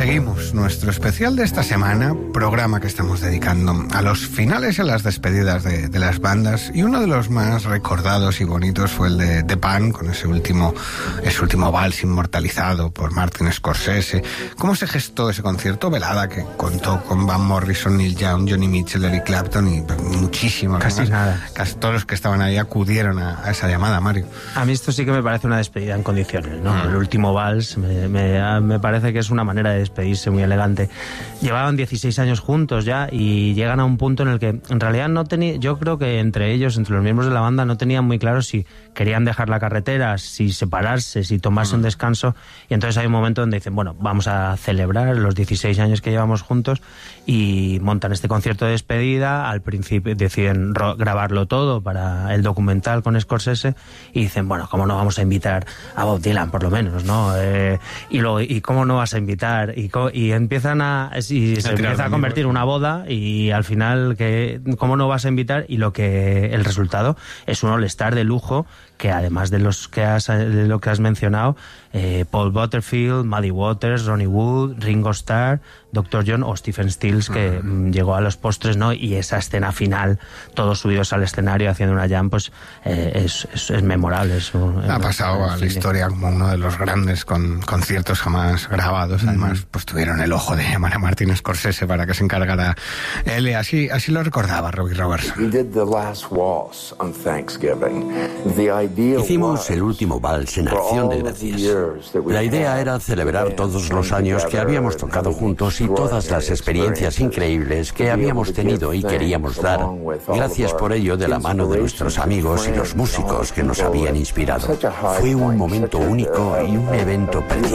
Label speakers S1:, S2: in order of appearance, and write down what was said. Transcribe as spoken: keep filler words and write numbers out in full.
S1: seguimos nuestro especial de esta semana, programa que estamos dedicando a los finales y a las despedidas de, de las bandas, y uno de los más recordados y bonitos fue el de The Pan, con ese último, ese último vals inmortalizado por Martin Scorsese. ¿Cómo se gestó ese concierto velada que contó con Van Morrison, Neil Young, Johnny Mitchell, Eric Clapton y muchísimos
S2: Casi
S1: más?
S2: nada.
S1: Casi todos los que estaban ahí acudieron a, a esa llamada, Mario.
S2: A mí esto sí que me parece una despedida en condiciones, ¿no?
S1: Mm.
S2: El último vals me, me, me parece que es una manera de despedirse muy elegante. Llevaban dieciséis años juntos ya y llegan a un punto en el que en realidad no tenía, yo creo que entre ellos, entre los miembros de la banda, no tenían muy claro si querían dejar la carretera, si separarse, si tomarse mm. un descanso, y entonces hay un momento donde dicen, bueno, vamos a celebrar los dieciséis años que llevamos juntos, y montan este concierto de despedida. Al principio deciden ro- grabarlo todo para el documental con Scorsese y dicen, bueno, ¿cómo no vamos a invitar a Bob Dylan, por lo menos, ¿no? Eh, y luego, ¿y cómo no vas a invitar? Y, co- y empiezan a... Y se empieza a convertir en una boda, y al final, que ¿cómo no vas a invitar? Y lo que el resultado es un all-star de lujo, que además de los que has, de lo que has mencionado, eh, Paul Butterfield, Muddy Waters, Ronnie Wood, Ringo Starr, doctor John o Stephen Stills, que mm, llegó a los postres, ¿no? Y esa escena final, todos subidos al escenario haciendo una jam, pues eh, es, es, es memorable. Es un,
S1: ha pasado a la historia como uno de los grandes con, conciertos jamás grabados. Además, mm. pues tuvieron el ojo de llamar a Martin Scorsese para que se encargara él. Así, así lo recordaba Robbie Robertson.
S3: Hicimos el último vals en Acción de Gracias. La idea era celebrar todos los años que habíamos tocado juntos y todas las experiencias increíbles que habíamos tenido y queríamos dar. Gracias por ello de la mano de nuestros amigos y los músicos que nos habían inspirado. Fue un momento único y un evento precioso.